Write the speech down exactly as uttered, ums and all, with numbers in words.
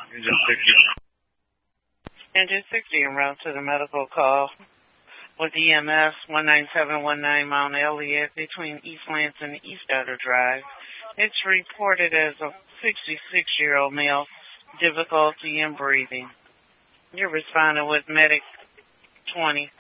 Engine sixty. Engine sixty en route to the medical call with E M S one nine seven one nine Mount Elliott between East Lance and East Outer Drive. It's reported as a sixty-six-year-old male, difficulty in breathing. You're responding with Medic twenty.